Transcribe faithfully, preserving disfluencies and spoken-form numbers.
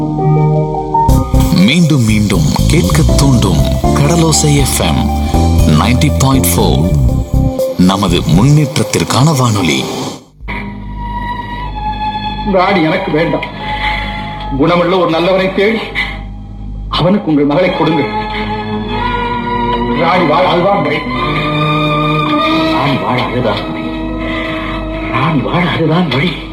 மீண்டும் மீண்டும் கேட்க தூண்டும் கடலோசை எஃப்எம் நைன்டி பாயிண்ட் ஃபோர். நமது முன்னேற்றத்திற்கான வானொலி. ராணி எனக்கு வேண்டாம். குணமுள்ள ஒரு நல்லவனை தேடி அவனுக்கு உங்கள் மகளை கொடுங்கள். ராணி வாழ அதுதான் வழி. ராணி வாழ அதுதான் வழி. ராணி வாழ அதுதான் வழி.